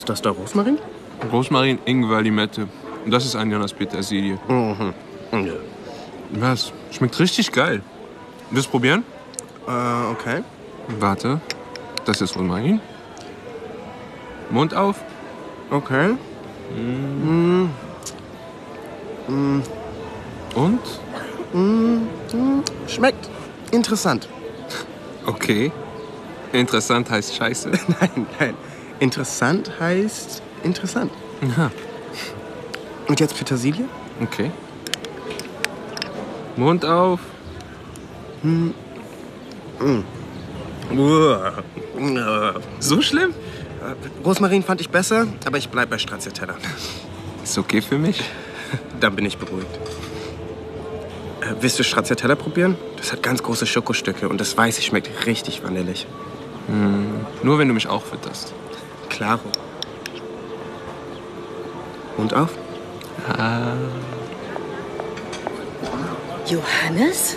Ist das da Rosmarin? Rosmarin, Ingwer, Limette. Und das ist Ananas Petersilie. Mhm. Ja. Was? Schmeckt richtig geil. Willst du probieren? Okay. Warte. Das ist Rosmarin. Mund auf. Okay. Und? Schmeckt interessant. Okay. Interessant heißt scheiße. Nein. Interessant heißt interessant. Aha. Und jetzt Petersilie? Okay. Mund auf. So schlimm? Rosmarin fand ich besser, aber ich bleib bei Stracciatella. Ist okay für mich. Dann bin ich beruhigt. Willst du Stracciatella probieren? Das hat ganz große Schokostücke und das Weiße schmeckt richtig vanillig. Nur wenn du mich auch fütterst. Klaro. Mund auf? Johannes?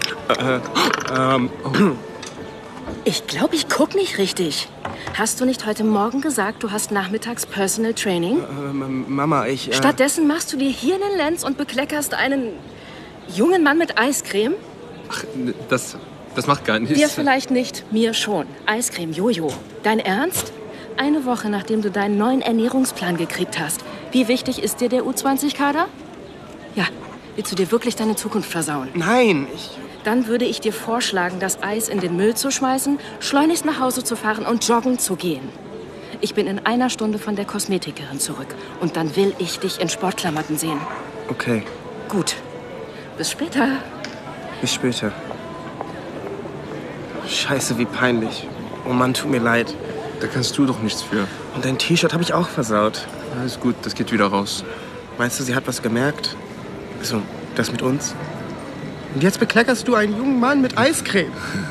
Ich glaube, ich guck nicht richtig. Hast du nicht heute Morgen gesagt, du hast nachmittags Personal Training? Mama, ich... Stattdessen machst du dir hier einen Lenz und bekleckerst einen jungen Mann mit Eiscreme? Ach, das macht gar nichts. Dir vielleicht nicht, mir schon. Eiscreme, Jojo. Dein Ernst? Eine Woche, nachdem du deinen neuen Ernährungsplan gekriegt hast. Wie wichtig ist dir der U20-Kader? Ja, willst du dir wirklich deine Zukunft versauen? Nein, Dann würde ich dir vorschlagen, das Eis in den Müll zu schmeißen, schleunigst nach Hause zu fahren und joggen zu gehen. Ich bin in einer Stunde von der Kosmetikerin zurück. Und dann will ich dich in Sportklamotten sehen. Okay, Gut. Bis später. bis später. Scheiße, wie peinlich. Oh Mann, tut mir leid. Da kannst du doch nichts für. Und dein T-Shirt habe ich auch versaut. Alles gut, das geht wieder raus. Meinst du, sie hat was gemerkt? Also, das mit uns? Und jetzt bekleckerst du einen jungen Mann mit Eiscreme.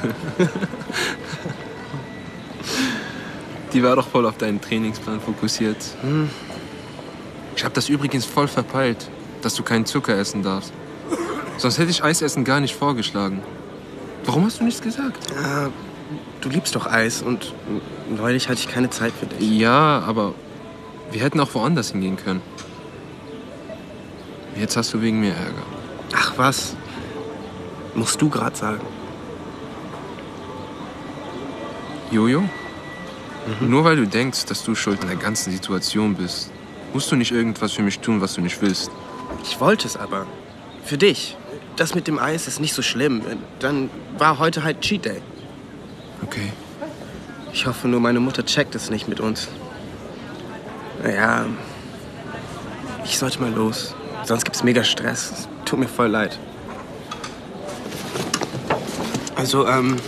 Die war doch voll auf deinen Trainingsplan fokussiert. Ich habe das übrigens voll verpeilt, dass du keinen Zucker essen darfst. Sonst hätte ich Eisessen gar nicht vorgeschlagen. Warum hast du nichts gesagt? Du liebst doch Eis und neulich hatte ich keine Zeit für dich. Ja, aber wir hätten auch woanders hingehen können. Jetzt hast du wegen mir Ärger. Ach was, musst du gerade sagen. Jojo? Nur weil du denkst, dass du schuld an der ganzen Situation bist, musst du nicht irgendwas für mich tun, was du nicht willst. Ich wollte es aber. Für dich. Das mit dem Eis ist nicht so schlimm. Dann war heute halt Cheat Day. Okay. Ich hoffe nur, meine Mutter checkt es nicht mit uns. Naja, ich sollte mal los. Sonst gibt's mega Stress. Es tut mir voll leid. Also,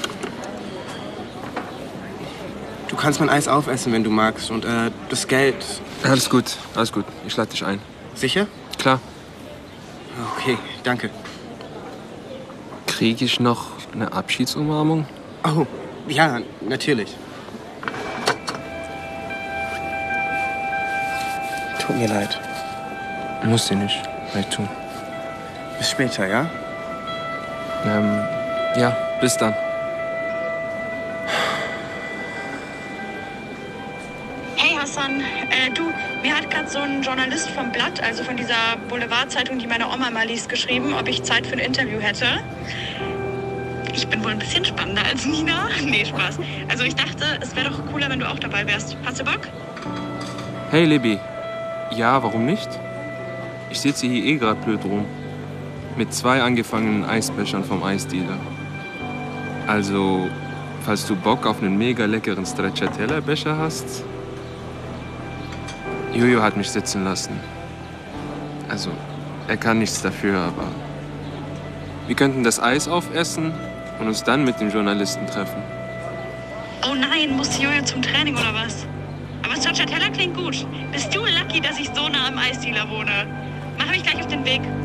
du kannst mein Eis aufessen, wenn du magst. Und das Geld... Alles gut, alles gut. Ich lade dich ein. Sicher? Klar. Okay, danke. Kriege ich noch eine Abschiedsumarmung? Oh, ja, natürlich. Tut mir leid. Muss dir nicht leid tun. Bis später, ja? Ja, bis dann. Hey Hassan, du, mir hat gerade so ein Journalist vom Blatt, also von dieser Boulevardzeitung, die meine Oma mal liest, geschrieben, ob ich Zeit für ein Interview hätte. Ich bin wohl ein bisschen spannender als Nina. Nee, Spaß. Also ich dachte, es wäre doch cooler, wenn du auch dabei wärst. Hast du Bock? Hey Libby. Ja, warum nicht? Ich sitze hier eh gerade blöd rum. Mit 2 angefangenen Eisbechern vom Eisdealer. Also, falls du Bock auf einen mega leckeren Stracciatella-Becher hast... Jojo hat mich sitzen lassen. Also, er kann nichts dafür, aber... Wir könnten das Eis aufessen und uns dann mit dem Journalisten treffen. Oh nein, muss Jojo zum Training oder was? Aber Stracciatella klingt gut. Bist du lucky, dass ich so nah am Eisdealer wohne? Mach mich gleich auf den Weg.